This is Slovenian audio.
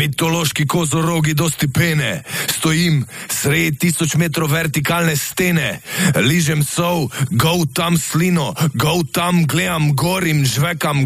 mitološki kozorogi dosti pene, stojim sred 1000 metrov vertikalne stene, ližem sol, tam slino, tam gledam gor in žvekam